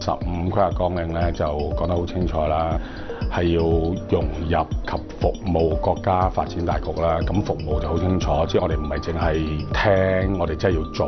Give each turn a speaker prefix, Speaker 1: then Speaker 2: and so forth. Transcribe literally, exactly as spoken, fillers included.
Speaker 1: 十五規劃綱領咧就講得好清楚啦，係要融入及服務國家發展大局啦。咁服務就好清楚，即係我哋唔係淨係聽，我哋真係要做